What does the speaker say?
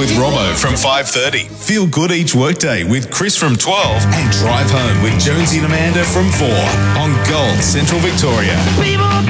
with Robbo from 5:30. Feel good each workday with Chris from 12 and Drive Home with Jonesy and Amanda from 4 on Gold Central Victoria. People